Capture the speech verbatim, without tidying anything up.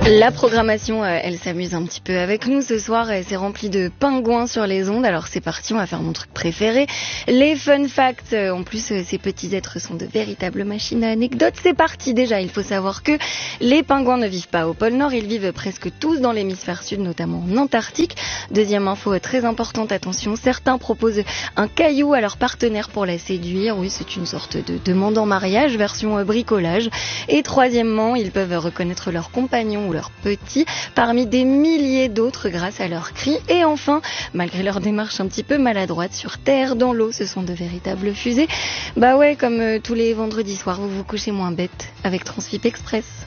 La programmation, euh, elle s'amuse un petit peu avec nous ce soir. euh, C'est rempli de pingouins sur les ondes. Alors c'est parti, on va faire mon truc préféré. Les fun facts. Euh, En plus, euh, ces petits êtres sont de véritables machines à anecdotes. C'est parti déjà. Il faut savoir que les pingouins ne vivent pas au pôle Nord. Ils vivent presque tous dans l'hémisphère sud, notamment en Antarctique. Deuxième info euh, très importante, attention. Certains proposent un caillou à leur partenaire pour la séduire. Oui, c'est une sorte de demande en mariage, version euh, bricolage. Et troisièmement, ils peuvent reconnaître leur compagnon ou leurs petits parmi des milliers d'autres grâce à leurs cris. Et enfin, malgré leur démarche un petit peu maladroite sur terre, dans l'eau, ce sont de véritables fusées. Bah ouais, comme euh, tous les vendredis soirs, vous vous couchez moins bête avec Transfip Express.